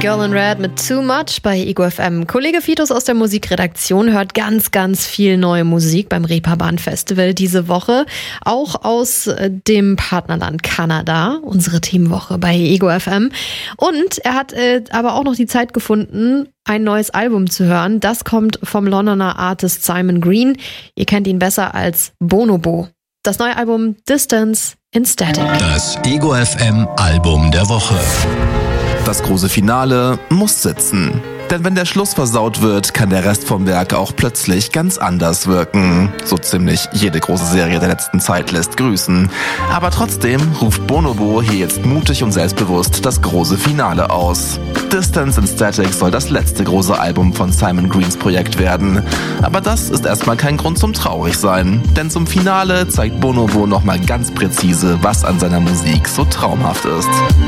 Girl in Red mit Too Much bei Ego FM. Kollege Fitus aus der Musikredaktion hört ganz, ganz viel neue Musik beim Reeperbahn Festival diese Woche. Auch aus dem Partnerland Kanada, unsere Themenwoche bei Ego FM. Und er hat aber auch noch die Zeit gefunden, ein neues Album zu hören. Das kommt vom Londoner Artist Simon Green. Ihr kennt ihn besser als Bonobo. Das neue Album Distance in Static. Das Ego FM Album der Woche. Das große Finale muss sitzen. Denn wenn der Schluss versaut wird, kann der Rest vom Werk auch plötzlich ganz anders wirken. So ziemlich jede große Serie der letzten Zeit lässt grüßen. Aber trotzdem ruft Bonobo hier jetzt mutig und selbstbewusst das große Finale aus. Distance in Static soll das letzte große Album von Simon Greens Projekt werden. Aber das ist erstmal kein Grund zum Traurigsein. Denn zum Finale zeigt Bonobo nochmal ganz präzise, was an seiner Musik so traumhaft ist.